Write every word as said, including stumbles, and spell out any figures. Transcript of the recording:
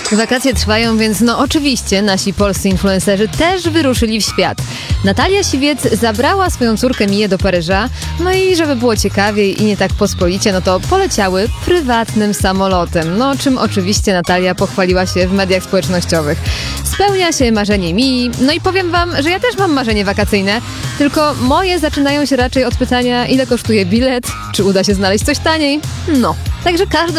Wakacje trwają, więc no oczywiście nasi polscy influencerzy też wyruszyli w świat. Natalia Siwiec zabrała swoją córkę Miję do Paryża, no i żeby było ciekawiej i nie tak pospolicie, no to poleciały prywatnym samolotem, no czym oczywiście Natalia pochwaliła się w mediach społecznościowych. Spełnia się marzenie Mii, no i powiem wam, że ja też mam marzenie wakacyjne, tylko moje zaczynają się raczej od pytania, ile kosztuje bilet, czy uda się znaleźć coś taniej, no. Także każdy